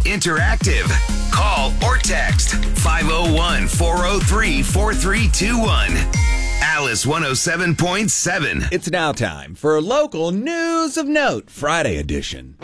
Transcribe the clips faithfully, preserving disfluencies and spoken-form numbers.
interactive. Call or text five oh one, four oh three, four three two one. Alice one oh seven point seven. It's now time for local news of note, Friday edition.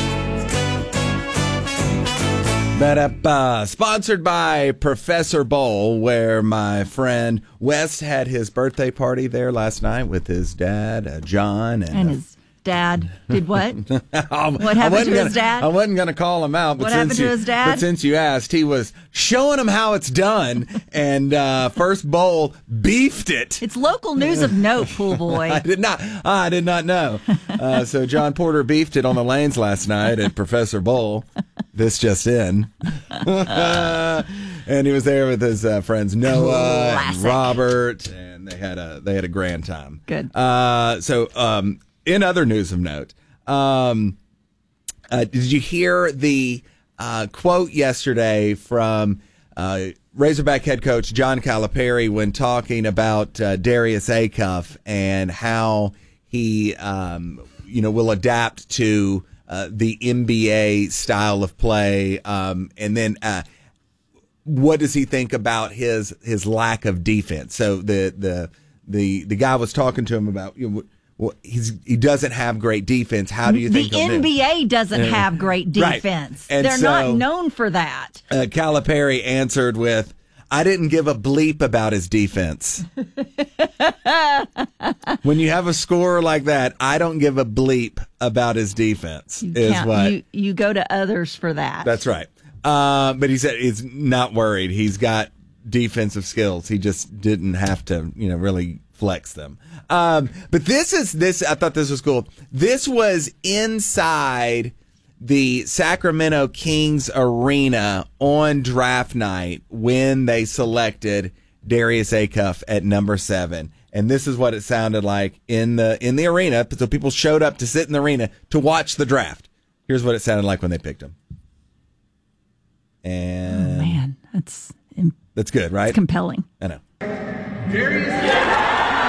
Ba-da-ba. Sponsored by Professor Bowl, where my friend Wes had his birthday party there last night with his dad, uh, John. And, and uh, his dad did what? what happened to gonna, his dad? I wasn't going to call him out. But what since happened to you, his dad? But since you asked, he was showing him how it's done, and uh, First Bowl beefed it. It's local news of note, pool boy. I did not. I did not know. Uh, so John Porter beefed it on the lanes last night at Professor Bowl. This just in. And he was there with his uh, friends Noah Classic. and Robert, and they had a they had a grand time. Good. Uh, so, um, in other news of note, um, uh, did you hear the uh, quote yesterday from uh, Razorback head coach John Calipari when talking about uh, Darius Acuff and how he, um, you know, will adapt to Uh, the N B A style of play, um, and then uh, what does he think about his his lack of defense? So the the the the guy was talking to him about, you know, well, he's he doesn't have great defense. How do you think the N B A doesn't Uh, have great defense? Right. And They're so, not known for that. Uh, Calipari answered with, "I didn't give a bleep about his defense." When you have a scorer like that, I don't give a bleep about his defense. You is can't- what you, you go to others for that. That's right. Uh, but he said he's not worried. He's got defensive skills. He just didn't have to, you know, really flex them. Um, but this is this. I thought this was cool. This was inside the Sacramento Kings arena on draft night when they selected Darius Acuff at number seven. And this is what it sounded like in the in the arena. So people showed up to sit in the arena to watch the draft. Here's what it sounded like when they picked him. And oh, man, that's that's good, right? It's compelling. I know. Darius.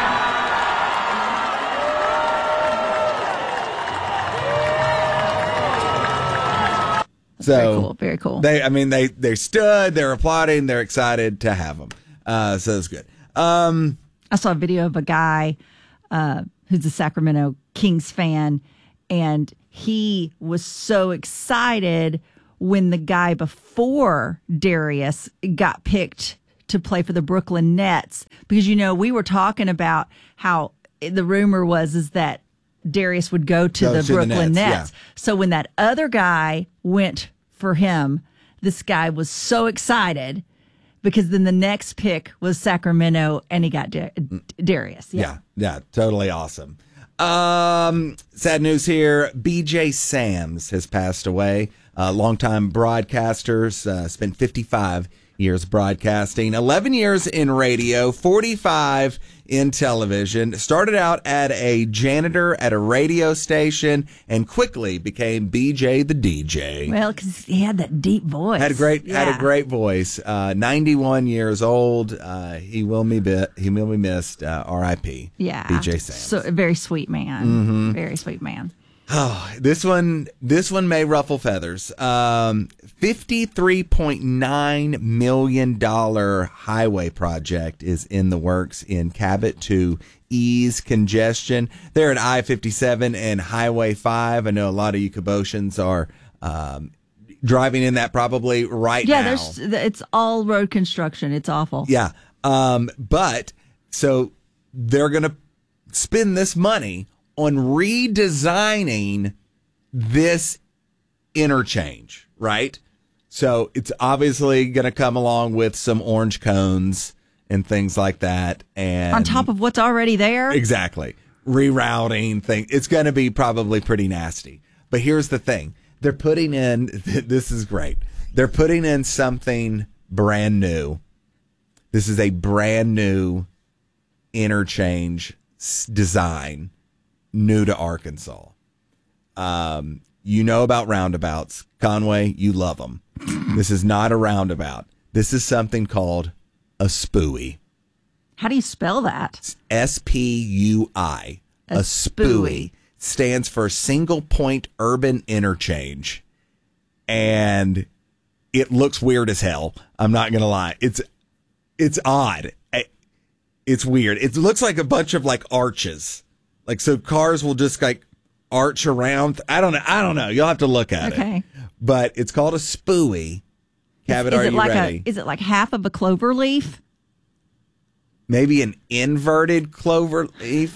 So very cool. Very cool. They, I mean, they they stood, they're applauding, they're excited to have him. Uh, so it's good. Um, I saw a video of a guy uh, who's a Sacramento Kings fan, and he was so excited when the guy before Darius got picked to play for the Brooklyn Nets, because, you know, we were talking about how the rumor was is that Darius would go to Go the to the Brooklyn Nets, Nets. yeah. So when that other guy went for him, this guy was so excited because then the next pick was Sacramento and he got Dar- Darius. yeah. yeah, yeah, totally awesome. Um, sad news here. B J Sams has passed away. Uh, longtime broadcasters, uh, spent fifty-five years broadcasting, eleven years in radio, forty-five in television. Started out at a janitor at a radio station and quickly became B J the D J. Well, because he had that deep voice. Had a great Yeah. had a great voice. Uh, ninety-one years old. Uh, he will be bit, he will be missed. Uh, R I P Yeah. B J Sams. So a very sweet man. Mm-hmm. Very sweet man. Oh, this one, this one may ruffle feathers. Um, fifty-three point nine million dollars highway project is in the works in Cabot to ease congestion. They're at I fifty-seven and Highway five. I know a lot of you Cabotians are um, driving in that probably right Yeah, now. there's it's all road construction. It's awful. Yeah. Um, but so they're going to spend this money on redesigning this interchange, right? So it's obviously going to come along with some orange cones and things like that. And On top of what's already there. exactly. Rerouting thing. It's going to be probably pretty nasty. But here's the thing. They're putting in, this is great. They're putting in something brand new. This is a brand new interchange design, new to Arkansas. Um, you know about roundabouts. Conway, you love them. This is not a roundabout. This is something called a spooey. How do you spell that? S P U I. A A spooey. spooey stands for single point urban interchange. and it looks weird as hell. I'm not gonna lie. It's it's odd. It's weird. It looks like a bunch of like arches. Like so cars will just like arch around. I don't know. I don't know. You'll have to look at Okay. it. But it's called a spooey. Cabot, is are it you like ready? A, is it like half of a clover leaf? Maybe an inverted clover leaf.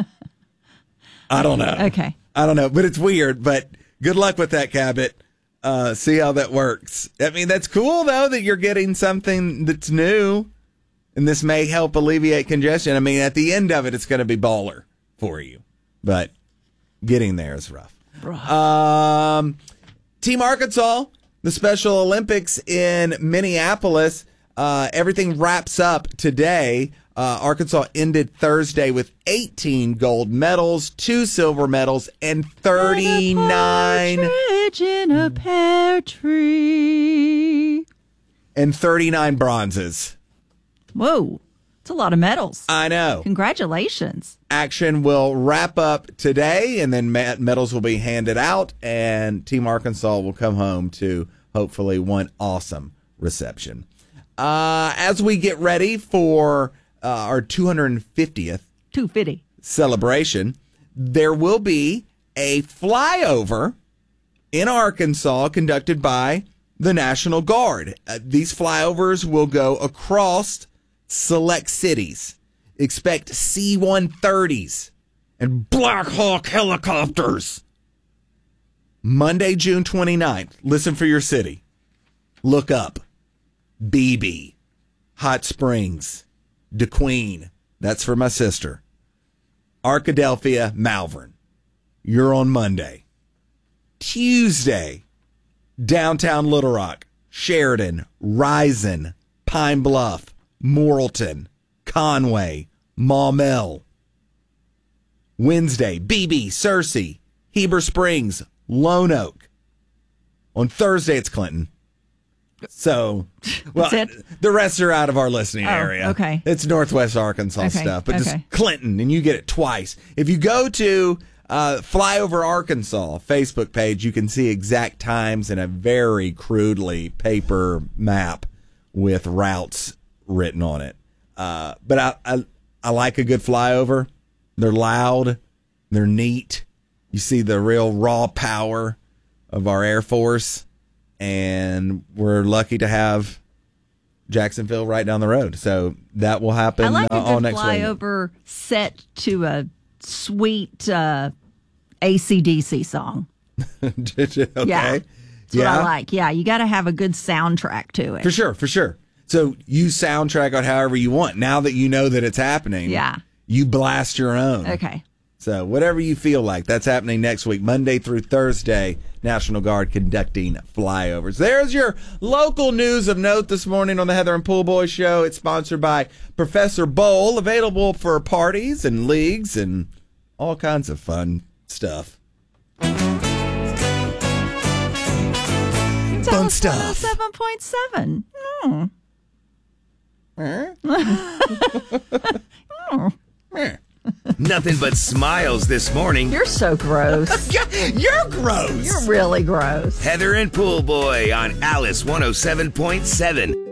I don't know. Okay. I don't know, but it's weird. But good luck with that, Cabot. Uh, see how that works. I mean, that's cool though that you're getting something that's new, and this may help alleviate congestion. I mean, at the end of it, it's going to be baller for you, but getting there is rough. Um, Team Arkansas, the Special Olympics in Minneapolis. Uh, everything wraps up today. Uh, Arkansas ended Thursday with eighteen gold medals, two silver medals, and thirty-nine Partridge in a pear tree. and thirty-nine bronzes. Whoa, it's a lot of medals. I know. Congratulations. Action will wrap up today, and then medals will be handed out, and Team Arkansas will come home to hopefully one awesome reception. Uh, as we get ready for uh, our two hundred fiftieth two fifty celebration, there will be a flyover in Arkansas conducted by the National Guard. Uh, these flyovers will go across select cities. Expect C one thirties and Black Hawk helicopters. Monday, June twenty-ninth. Listen for your city. Look up Beebe, Hot Springs, DeQueen. That's for my sister. Arkadelphia, Malvern. You're on Monday. Tuesday, downtown Little Rock, Sheridan, Risen, Pine Bluff, Morrilton, Conway, Maumelle. Wednesday, Beebe, Searcy, Heber Springs, Lone Oak. On Thursday, it's Clinton. So, well, That's it? the rest are out of our listening Oh, area. okay. It's Northwest Arkansas Okay, stuff, but just okay. Clinton, and you get it twice. If you go to uh, Flyover Arkansas Facebook page, you can see exact times in a very crudely paper map with routes written on it. Uh, but I, I, I like a good flyover. They're loud. They're neat. You see the real raw power of our Air Force. And we're lucky to have Jacksonville right down the road. So that will happen I like uh, a all good next week. flyover set to a sweet uh, A C D C song. okay. Yeah. That's yeah. what I like. Yeah, you got to have a good soundtrack to it. For sure, for sure. So you soundtrack on however you want. Now that you know that it's happening, Yeah. you blast your own. Okay. So whatever you feel like, that's happening next week, Monday through Thursday. National Guard conducting flyovers. There's your local news of note this morning on the Heather and Pool Boy Show. It's sponsored by Professor Bowl, available for parties and leagues and all kinds of fun stuff. Fun stuff. Seven point seven. Nothing but smiles this morning. You're so gross. You're gross. You're really gross. Heather and Pool Boy on Alice one oh seven point seven.